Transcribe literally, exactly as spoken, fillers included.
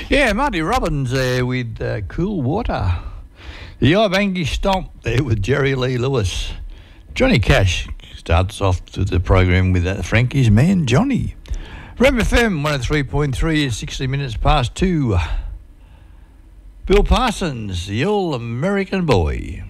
Yeah, Marty Robbins there with uh, Cool Water. The Ibangi Stomp there with Jerry Lee Lewis. Johnny Cash starts off to the program with uh, Frankie's Man Johnny. Rem F M one oh three point three is sixty minutes past two. Bill Parsons, the All American Boy.